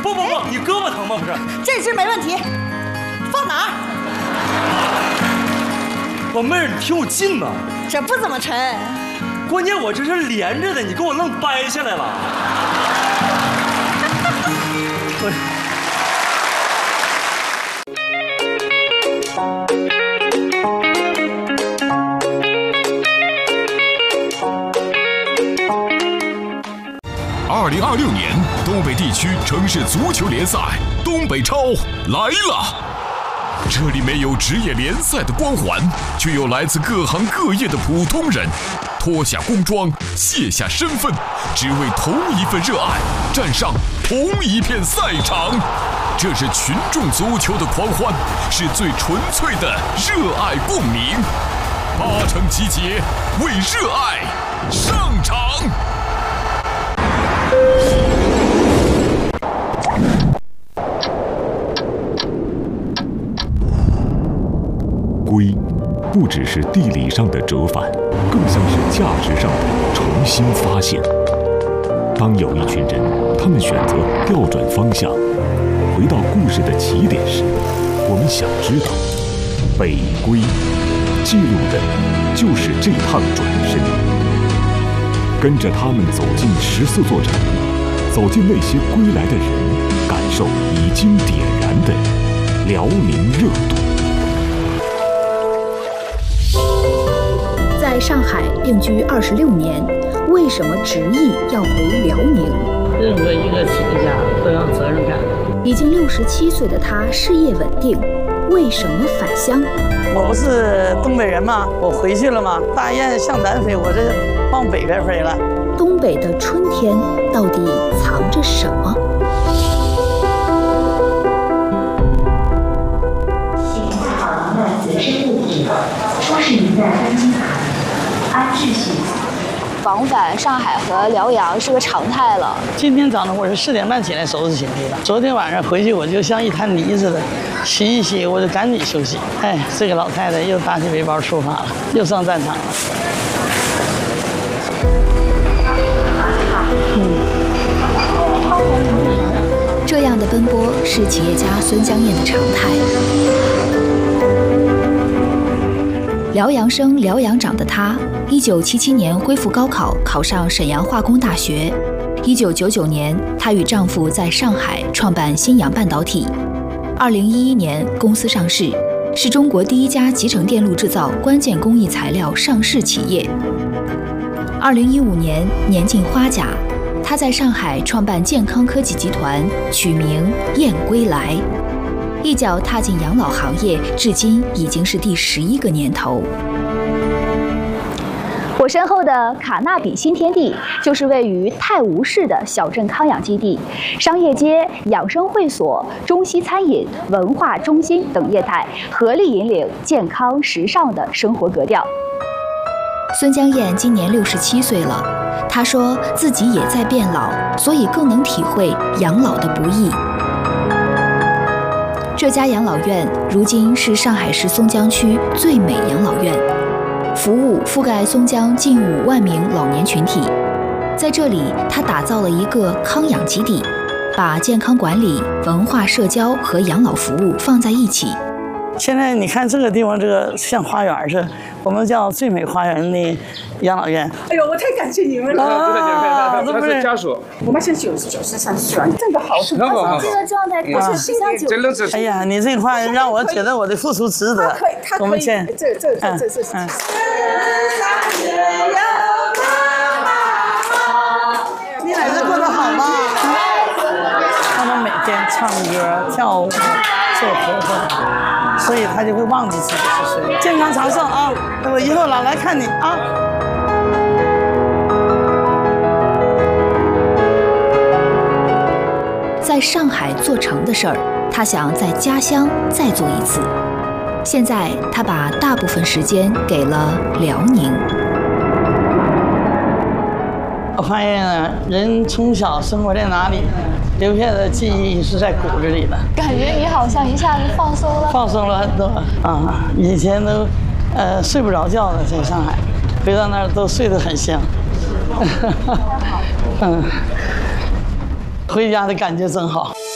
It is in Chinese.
不，你胳膊疼吗？不是， 这只没问题，放哪儿？ 老妹儿，你挺有劲呐。 这不怎么沉。 关键我这是连着的，你给我弄掰下来了。 2026年东北地区城市足球联赛东北超来了。这里没有职业联赛的光环，却有来自各行各业的普通人，脱下工装，卸下身份，只为同一份热爱，站上同一片赛场。这是群众足球的狂欢，是最纯粹的热爱共鸣。8城集结，为热爱上场。 归，不只是地理上的折返，更像是价值上的重新发现。当有一群人，他们选择调转方向，回到故事的起点时，我们想知道，北归记录的就是这趟转身。跟着他们走进14座城，走进那些归来的人，感受已经点燃的辽宁热度。 在上海定居26年，为什么执意要回辽宁？ 任何一个企业家都要责任感。 已经67岁的他事业稳定，为什么返乡？ 我不是东北人吗？我回去了吗？大雁向南飞，我这往北边飞了。 东北的春天到底藏着什么？ 请记好您的随身物品，出示您的登机卡，按秩序。 往返上海和辽阳是个常态了。 今天早上我是4点半起来收拾行李的，昨天晚上回去我就像一滩泥似的，洗一洗我就赶紧休息。哎，这个老太太又打起背包出发了，又上战场了。 这样的奔波是企业家孙江燕的常态。辽阳生辽阳长的她，1977年恢复高考，考上沈阳化工大学。1999年，她与丈夫在上海创办新阳半导体。2011年公司上市，是中国第一家集成电路制造关键工艺材料上市企业。2015年年近花甲，她在上海创办健康科技集团，取名燕归来。一脚踏进养老行业，至今已经是第11个年头。 我身后的卡纳比新天地，就是位于泰晤市的小镇康养基地，商业街、养生会所、中西餐饮、文化中心等业态合力引领健康时尚的生活格调。 孙江燕今年67岁了，她说自己也在变老，所以更能体会养老的不易。这家养老院如今是上海市松江区最美养老院，服务覆盖松江近5万名老年群体。在这里，他打造了一个康养基地，把健康管理、文化社交和养老服务放在一起。 现在你看这个地方，这个像花园似的，我们叫最美花园的养老院。 哎呦，我太感谢你们了！ 啊， 他是家属。我们现在93岁了，这个好， 这个状态不是像90。 哎呀，你这话让我觉得我的付出值得。 我们先，这。 你孩子过得好吗？他们每天唱歌、跳舞、做活动，所以他就会忘记自己是谁。健康长寿啊！我以后老来看你啊。 在上海做成的事儿，他想在家乡再做一次。现在他把大部分时间给了辽宁。 我发现啊，人从小生活在哪里，留下的记忆是在骨子里的。 感觉你好像一下子放松了很多啊！以前都睡不着觉的，在上海，回到那儿都睡得很香。回家的感觉真好。